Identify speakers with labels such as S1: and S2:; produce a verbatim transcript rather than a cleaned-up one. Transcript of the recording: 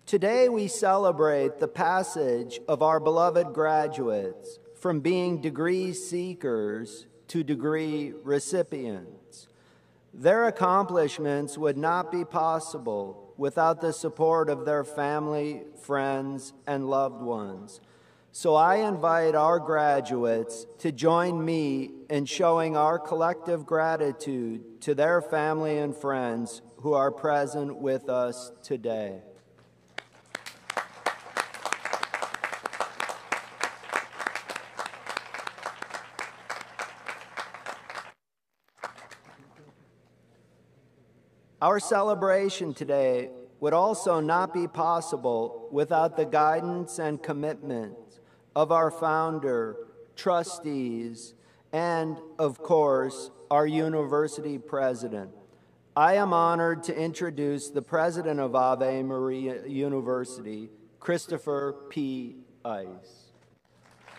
S1: Today we celebrate the passage of our beloved graduates from being degree seekers to degree recipients. Their accomplishments would not be possible without the support of their family, friends, and loved ones. So I invite our graduates to join me in showing our collective gratitude to their family and friends who are present with us today. Our celebration today would also not be possible without the guidance and commitment of our founder, trustees, and, of course, our university president. I am honored to introduce the president of Ave Maria University, Christopher P. Ice.